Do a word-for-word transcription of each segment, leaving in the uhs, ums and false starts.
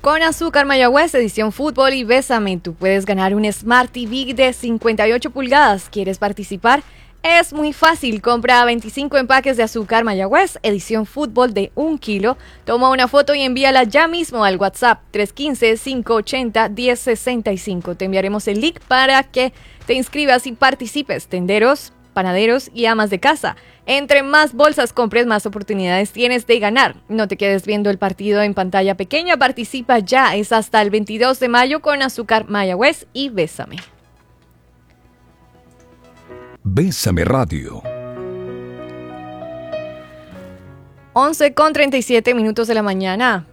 Con Azúcar Mayagüez, edición fútbol y Bésame, tú puedes ganar un Smart T V de cincuenta y ocho pulgadas. ¿Quieres participar? Es muy fácil, compra veinticinco empaques de Azúcar Mayagüez, edición fútbol de un kilo, toma una foto y envíala ya mismo al WhatsApp tres uno cinco, cinco ocho cero, uno cero seis cinco. Te enviaremos el link para que te inscribas y participes. Tenderos, panaderos y amas de casa. Entre más bolsas compres, más oportunidades tienes de ganar. No te quedes viendo el partido en pantalla pequeña, participa ya. Es hasta el veintidós de mayo con Azúcar Mayagüez y Bésame. Bésame Radio. once con treinta y siete minutos de la mañana.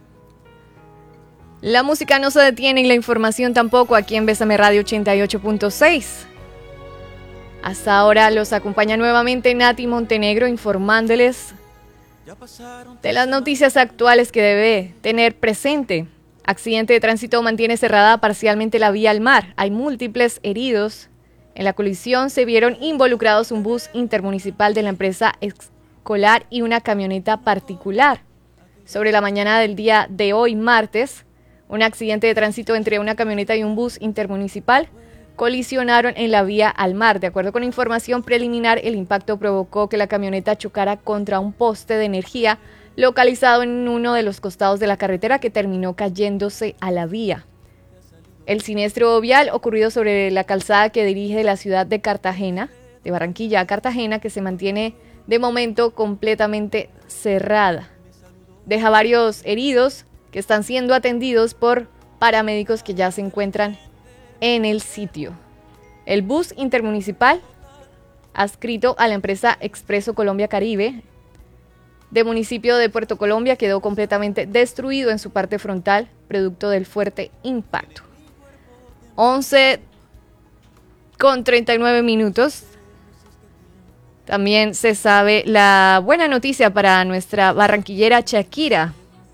La música no se detiene y la información tampoco aquí en Bésame Radio ochenta y ocho punto seis. Hasta ahora los acompaña nuevamente Nati Montenegro informándoles de las noticias actuales que debe tener presente. Accidente de tránsito mantiene cerrada parcialmente la vía al mar. Hay múltiples heridos. En la colisión se vieron involucrados un bus intermunicipal de la empresa escolar y una camioneta particular. Sobre la mañana del día de hoy, martes, un accidente de tránsito entre una camioneta y un bus intermunicipal colisionaron en la vía al mar. De acuerdo con información preliminar, el impacto provocó que la camioneta chocara contra un poste de energía localizado en uno de los costados de la carretera que terminó cayéndose a la vía. El siniestro vial ocurrido sobre la calzada que dirige de la ciudad de Cartagena, de Barranquilla a Cartagena, que se mantiene de momento completamente cerrada. Deja varios heridos que están siendo atendidos por paramédicos que ya se encuentran en el sitio. El bus intermunicipal, adscrito a la empresa Expreso Colombia Caribe, de municipio de Puerto Colombia, quedó completamente destruido en su parte frontal, producto del fuerte impacto. once con treinta y nueve minutos. También se sabe la buena noticia para nuestra barranquillera Shakira,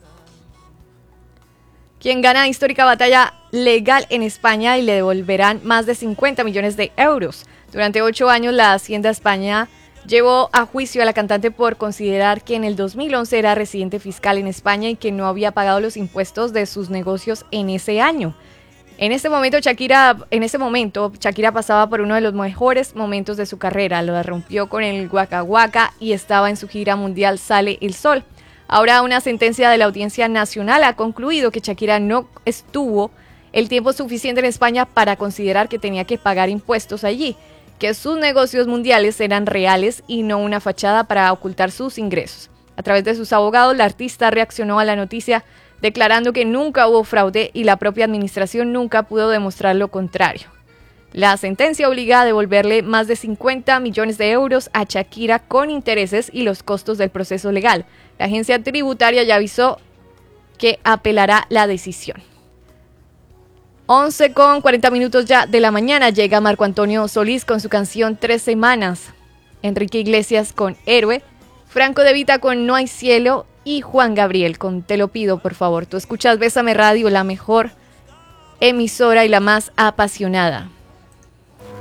quien gana histórica batalla legal en España y le devolverán más de cincuenta millones de euros. Durante ocho años la Hacienda España llevó a juicio a la cantante por considerar que en el dos mil once era residente fiscal en España y que no había pagado los impuestos de sus negocios en ese año. En ese momento Shakira, en ese momento, Shakira pasaba por uno de los mejores momentos de su carrera. Lo rompió con el Waka Waka y estaba en su gira mundial Sale el Sol. Ahora una sentencia de la Audiencia Nacional ha concluido que Shakira no estuvo el tiempo suficiente en España para considerar que tenía que pagar impuestos allí, que sus negocios mundiales eran reales y no una fachada para ocultar sus ingresos. A través de sus abogados, la artista reaccionó a la noticia declarando que nunca hubo fraude y la propia administración nunca pudo demostrar lo contrario. La sentencia obliga a devolverle más de cincuenta millones de euros a Shakira con intereses y los costos del proceso legal. La agencia tributaria ya avisó que apelará la decisión. once con cuarenta minutos ya de la mañana llega Marco Antonio Solís con su canción Tres Semanas, Enrique Iglesias con Héroe, Franco De Vita con No Hay Cielo y Juan Gabriel con Te Lo Pido, por favor. Tú escuchas Bésame Radio, la mejor emisora y la más apasionada.